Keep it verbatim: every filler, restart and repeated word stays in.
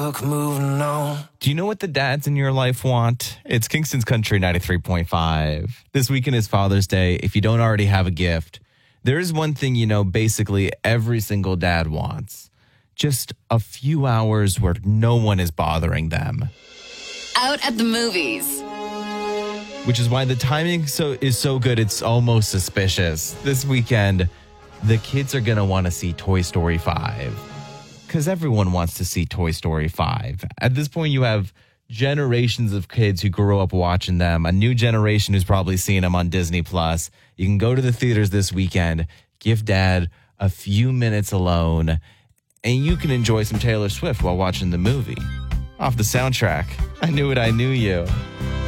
Look, moving on. Do you know what the dads in your life want? It's Kingston's Country ninety-three point five. This weekend is Father's Day. If you don't already have a gift, there is one thing you know basically every single dad wants. Just a few hours where no one is bothering them. Out at the movies. Which is why the timing so is so good, it's almost suspicious. This weekend, the kids are going to want to see Toy Story five. Because everyone wants to see Toy Story five. At this point, you have generations of kids who grew up watching them, a new generation who's probably seen them on Disney Plus. You can go to the theaters this weekend, give dad a few minutes alone, and you can enjoy some Taylor Swift while watching the movie. Off the soundtrack, I Knew It, I Knew You.